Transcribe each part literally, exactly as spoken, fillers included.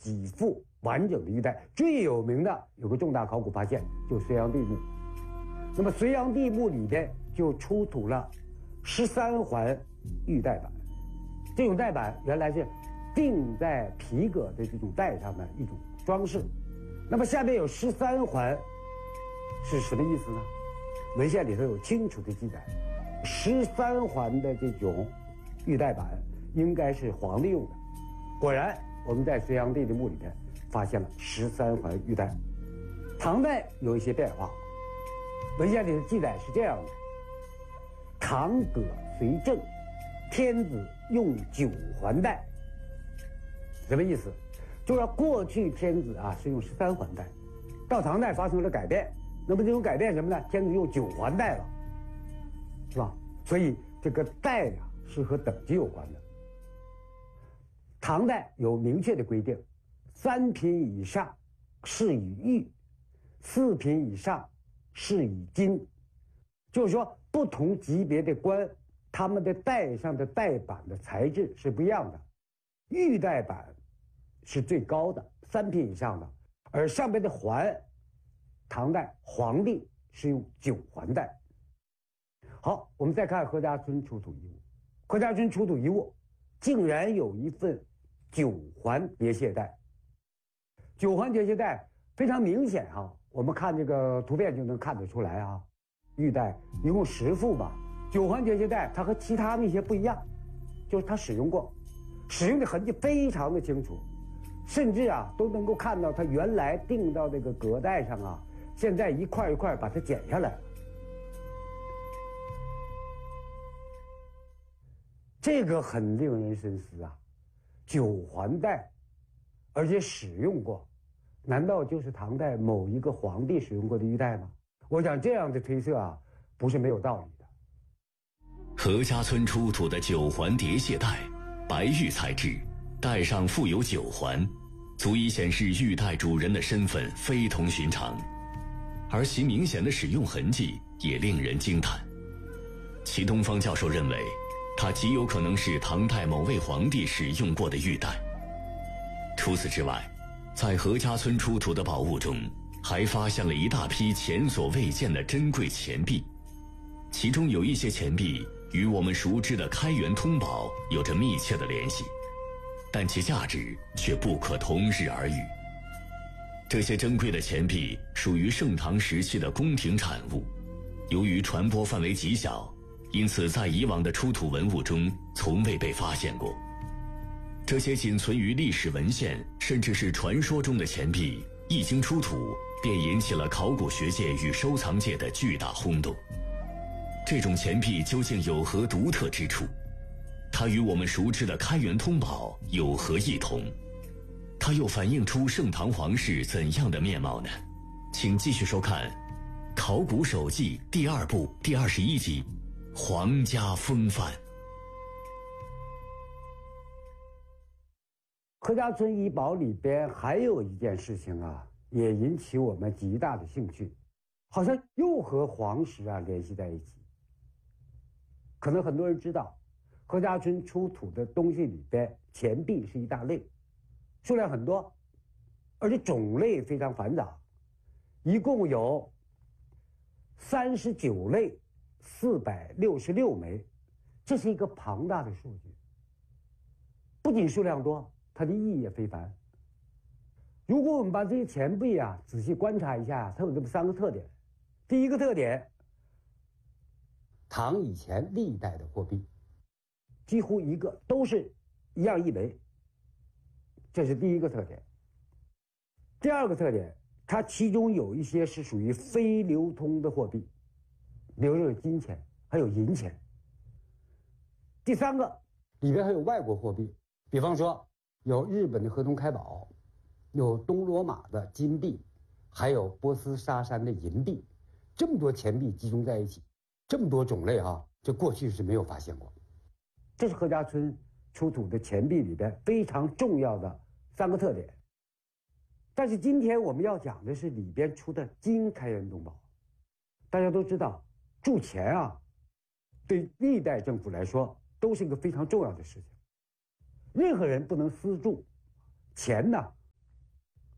几副完整的玉带。最有名的有个重大考古发现，就是隋炀帝墓。那么隋炀帝墓里边就出土了十三环玉带板，这种带板原来是钉在皮革的这种带上的一种装饰。那么下面有十三环，是什么意思呢？文献里头有清楚的记载，十三环的这种玉带板应该是皇帝用的。果然，我们在隋炀帝的墓里面发现了十三环玉带。唐代有一些变化，文献里的记载是这样的：唐葛隋郑，天子用九环带。什么意思？就说过去天子啊是用十三环带，到唐代发生了改变。那么这种改变什么呢？天子用九环带了，是吧？所以这个带呀、啊、是和等级有关的。唐代有明确的规定，三品以上是以玉，四品以上是以金。就是说，不同级别的官，他们的带上的带板的材质是不一样的。玉带板是最高的，三品以上的，而上面的环，唐代皇帝是用九环带。好，我们再看何家村出土遗物。何家村出土遗物竟然有一份九环叠卸带。九环叠卸带非常明显啊，我们看这个图片就能看得出来啊。玉带一共十副吧，九环叠卸带它和其他那些不一样，就是它使用过，使用的痕迹非常的清楚，甚至啊都能够看到它原来钉到这个革带上啊，现在一块一块把它剪下来了。这个很令人深思啊，九环带，而且使用过，难道就是唐代某一个皇帝使用过的玉带吗？我想这样的推测啊，不是没有道理的。 何家村出土的九环叠卸带，白玉材质，带上附有九环，足以显示玉带主人的身份非同寻常，而其明显的使用痕迹也令人惊叹。齐东方教授认为，它极有可能是唐代某位皇帝使用过的玉带。除此之外，在何家村出土的宝物中，还发现了一大批前所未见的珍贵钱币，其中有一些钱币与我们熟知的开元通宝有着密切的联系，但其价值却不可同日而语。这些珍贵的钱币属于盛唐时期的宫廷产物，由于传播范围极小，因此在以往的出土文物中从未被发现过。这些仅存于历史文献甚至是传说中的钱币，一经出土便引起了考古学界与收藏界的巨大轰动。这种钱币究竟有何独特之处？它与我们熟知的开元通宝有何异同？它又反映出盛唐皇室怎样的面貌呢？请继续收看《考古手记》第二部第二十一集《皇家风范》。 何家村遗宝里边还有一件事情啊，也引起我们极大的兴趣，好像又和皇室啊联系在一起。可能很多人知道，何家村出土的东西里边，钱币是一大类，数量很多，而且种类非常繁杂，一共有三十九类，四百六十六枚，这是一个庞大的数据。不仅数量多，它的意义也非凡。如果我们把这些钱币啊仔细观察一下，它有这么三个特点。第一个特点，唐以前历代的货币几乎一个都是一样一枚，这是第一个特点。第二个特点，它其中有一些是属于非流通的货币，比如说有金钱，还有银钱。第三个，里边还有外国货币，比方说有日本的河东开宝，有东罗马的金币，还有波斯沙山的银币。这么多钱币集中在一起，这么多种类啊，这过去是没有发现过。这是何家村出土的钱币里边非常重要的三个特点。但是今天我们要讲的是里边出的金开元通宝。大家都知道，铸钱啊，对历代政府来说都是一个非常重要的事情。任何人不能私铸钱呢，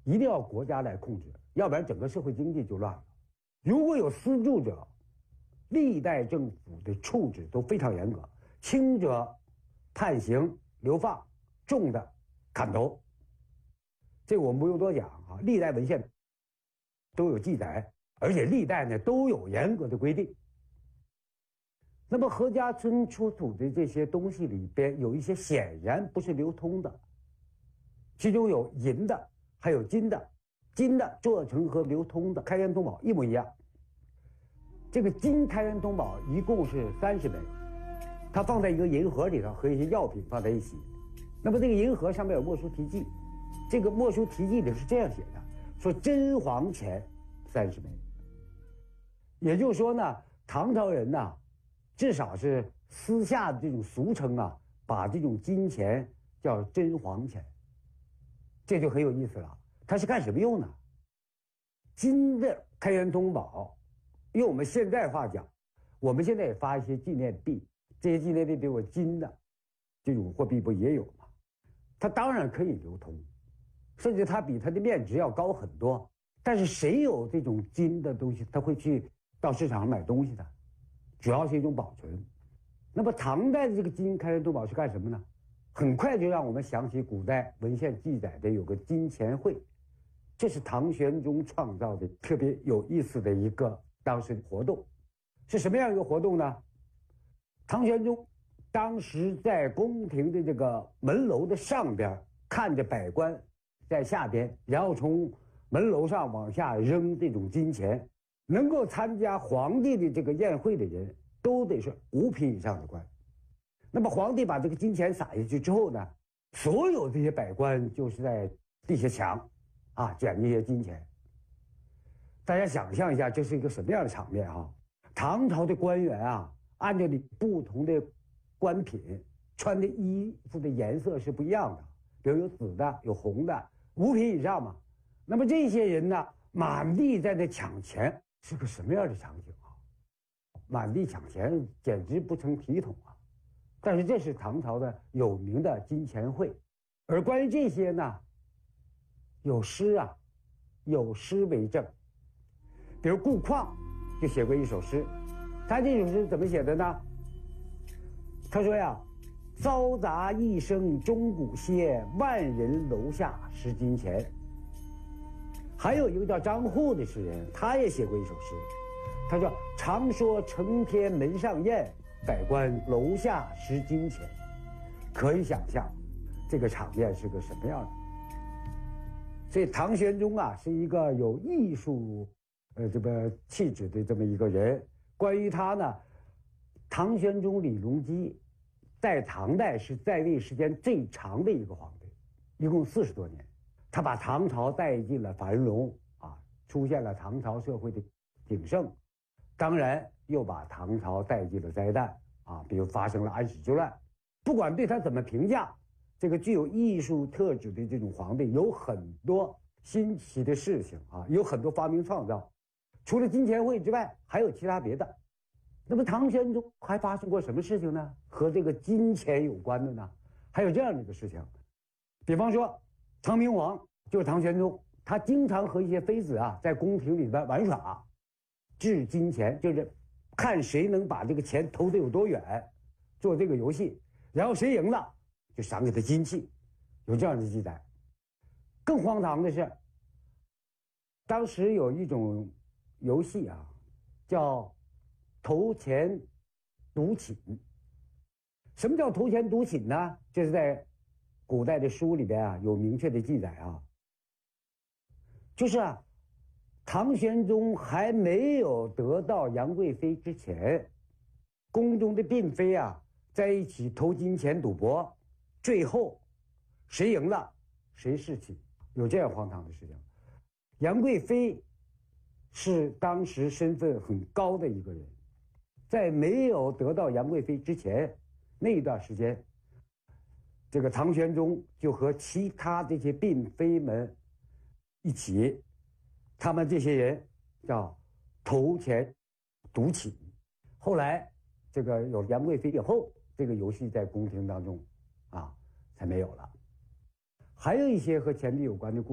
一定要国家来控制，要不然整个社会经济就乱了。如果有私住者，历代政府的处置都非常严格，轻者判刑流放，重的砍头。这个我们不用多讲啊，历代文献都有记载，而且历代呢都有严格的规定。那么何家村出土的这些东西里边，有一些显然不是流通的，其中有银的，还有金的。金的做成和流通的开元通宝一模一样。这个金开元通宝一共是三十枚，它放在一个银盒里头，和一些药品放在一起。那么这个银盒上面有墨书题记，这个墨书题记里是这样写的，说真黄钱三十枚。也就是说呢，唐朝人呢，至少是私下的这种俗称啊，把这种金钱叫真黄钱，这就很有意思了。它是干什么用呢？金的开元通宝，用我们现在话讲，我们现在也发一些纪念币，这些纪念币比如金的这种货币不也有吗？它当然可以流通，甚至它比它的面值要高很多。但是谁有这种金的东西，他会去到市场上买东西的，主要是一种保存。那么唐代的这个金开元通宝是干什么呢？很快就让我们想起古代文献记载的有个金钱会，这是唐玄宗创造的特别有意思的一个当时的活动。是什么样一个活动呢？唐玄宗当时在宫廷的这个门楼的上边，看着百官在下边，然后从门楼上往下扔这种金钱。能够参加皇帝的这个宴会的人都得是五品以上的官。那么皇帝把这个金钱撒下去之后呢，所有这些百官就是在地下抢啊，捡这些金钱。大家想象一下，这是一个什么样的场面啊？唐朝的官员啊，按照你不同的官品穿的衣服的颜色是不一样的，比如有紫的，有红的，五品以上嘛。那么这些人呢，满地在那抢钱，是个什么样的场景啊？满地抢钱，简直不成体统啊！但是这是唐朝的有名的金钱会，而关于这些呢，有诗啊，有诗为证。比如顾况就写过一首诗，他这首诗怎么写的呢？他说呀：“嘈杂一声钟鼓歇，万人楼下拾金钱。”还有一个叫张祜的诗人，他也写过一首诗，他说：“常说承天门上燕，百官楼下拾金钱。”可以想象这个场面是个什么样的。所以唐玄宗啊，是一个有艺术呃这个气质的这么一个人。关于他呢，唐玄宗李隆基在唐代是在位时间最长的一个皇帝，一共四十多年。他把唐朝带进了繁荣啊，出现了唐朝社会的鼎盛，当然又把唐朝带进了灾难啊，比如发生了安史之乱。不管对他怎么评价，这个具有艺术特质的这种皇帝有很多新奇的事情啊，有很多发明创造。除了金钱会之外，还有其他别的。那么唐玄宗还发生过什么事情呢？和这个金钱有关的呢？还有这样的一个事情，比方说唐明皇就是唐玄宗，他经常和一些妃子啊在宫廷里边玩耍，掷金钱，就是看谁能把这个钱投得有多远，做这个游戏，然后谁赢了就赏给他金器，有这样的记载。更荒唐的是，当时有一种游戏啊，叫投钱赌寝。什么叫投钱赌寝呢？这是在古代的书里边啊有明确的记载啊，就是啊，唐玄宗还没有得到杨贵妃之前，宫中的嫔妃啊在一起投金钱赌博，最后谁赢了谁侍寝，有这样荒唐的事情。杨贵妃是当时身份很高的一个人，在没有得到杨贵妃之前那一段时间，这个唐玄宗就和其他这些嫔妃们一起，他们这些人叫投钱赌寝。后来这个有杨贵妃以后，这个游戏在宫廷当中啊才没有了。还有一些和钱币有关的故事。